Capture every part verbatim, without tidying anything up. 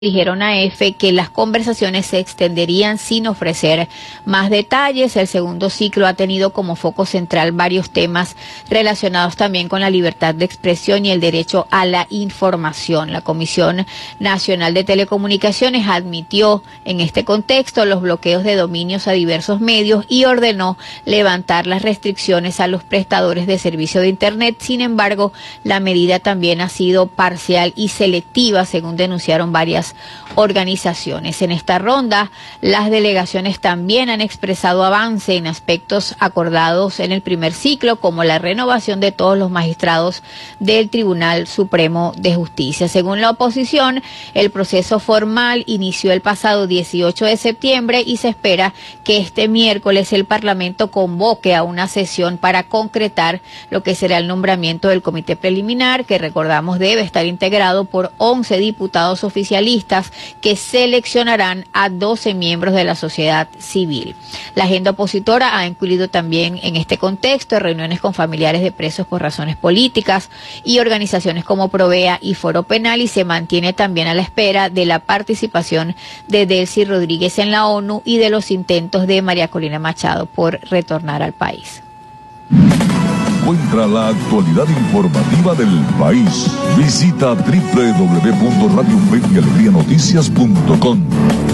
Dijeron a EFE que las conversaciones se extenderían sin ofrecer más detalles. El segundo ciclo ha tenido como foco central varios temas relacionados también con la libertad de expresión y el derecho a la información. La Comisión Nacional de Telecomunicaciones admitió en este contexto los bloqueos de dominios a diversos medios y ordenó levantar las restricciones a los prestadores de servicio de Internet. Sin embargo, la medida también ha sido parcial y selectiva, según denunciaron varias organizaciones. En esta ronda, las delegaciones también han expresado avance en aspectos acordados en el primer ciclo, como la renovación de todos los magistrados del Tribunal Supremo de Justicia. Según la oposición, el proceso formal inició el pasado dieciocho de septiembre y se espera que este miércoles el Parlamento convoque a una sesión para concretar lo que será el nombramiento del comité preliminar, que recordamos debe estar integrado por once diputados oficialistas que seleccionarán a doce miembros de la sociedad civil. La agenda opositora ha incluido también en este contexto reuniones con familiares de presos por razones políticas y organizaciones como Provea y Foro Penal, y se mantiene también a la espera de la participación de Delcy Rodríguez en la ONU y de los intentos de María Corina Machado por retornar al país. Encuentra la actualidad informativa del país. Visita doble u doble u doble u punto radio fe y alegría noticias punto com.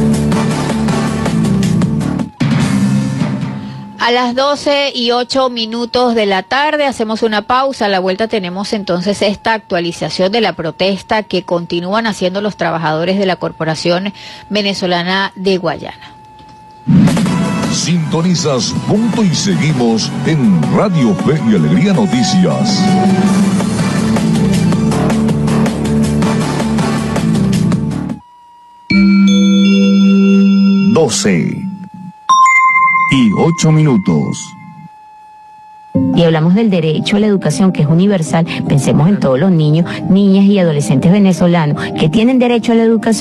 A las doce y ocho minutos de la tarde hacemos una pausa. A la vuelta tenemos entonces esta actualización de la protesta que continúan haciendo los trabajadores de la Corporación Venezolana de Guayana. Sintonizas Punto y Seguimos en Radio Fe y Alegría Noticias. doce y ocho minutos. Y hablamos del derecho a la educación, que es universal. Pensemos en todos los niños, niñas y adolescentes venezolanos que tienen derecho a la educación.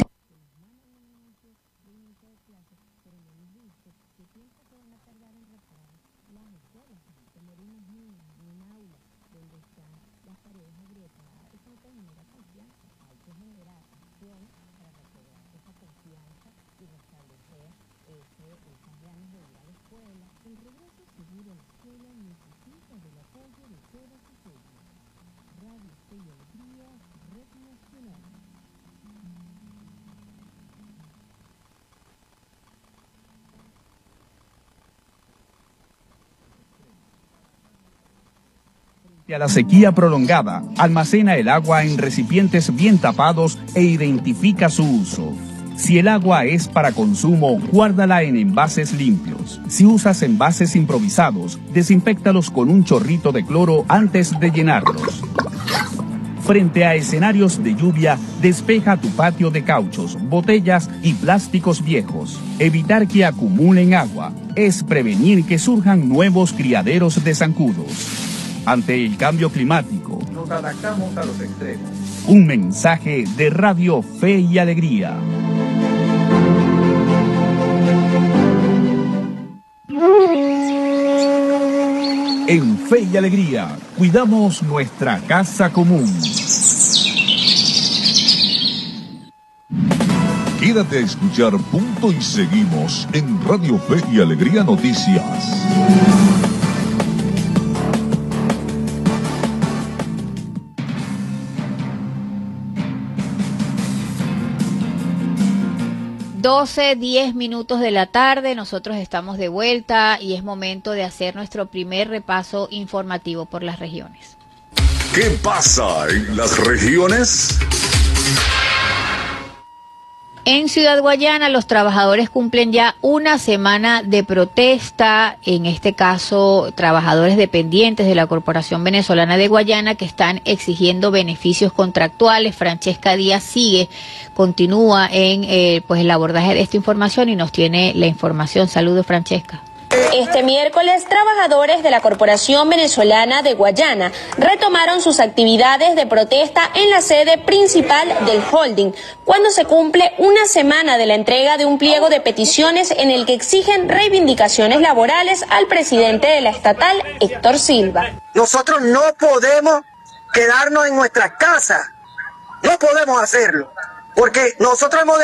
Y a la sequía prolongada, almacena el agua en recipientes bien tapados e identifica su uso. Si el agua es para consumo, guárdala en envases limpios. Si usas envases improvisados, desinféctalos con un chorrito de cloro antes de llenarlos. Frente a escenarios de lluvia, despeja tu patio de cauchos, botellas y plásticos viejos. Evitar que acumulen agua es prevenir que surjan nuevos criaderos de zancudos. Ante el cambio climático, nos adaptamos a los extremos. Un mensaje de Radio Fe y Alegría. En Fe y Alegría, cuidamos nuestra casa común. Quédate a escuchar Punto y Seguimos en Radio Fe y Alegría Noticias. doce, diez minutos de la tarde, nosotros estamos de vuelta y es momento de hacer nuestro primer repaso informativo por las regiones. ¿Qué pasa en las regiones? En Ciudad Guayana, los trabajadores cumplen ya una semana de protesta, en este caso trabajadores dependientes de la Corporación Venezolana de Guayana que están exigiendo beneficios contractuales. Francesca Díaz sigue, continúa en eh, pues el abordaje de esta información y nos tiene la información. Saludos, Francesca. Este miércoles, trabajadores de la Corporación Venezolana de Guayana retomaron sus actividades de protesta en la sede principal del holding, cuando se cumple una semana de la entrega de un pliego de peticiones en el que exigen reivindicaciones laborales al presidente de la estatal, Héctor Silva. Nosotros no podemos quedarnos en nuestras casas, no podemos hacerlo. porque nosotros hemos